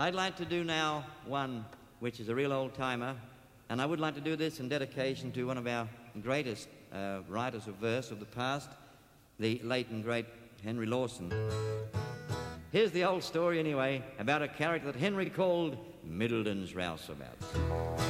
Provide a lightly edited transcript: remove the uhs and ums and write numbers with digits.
I'd like to do now one which is a real old-timer, and I would like to do this in dedication to one of our greatest writers of verse of the past, the late and great Henry Lawson. Here's the old story, anyway, about a character that Henry called Middleton's Rouseabout.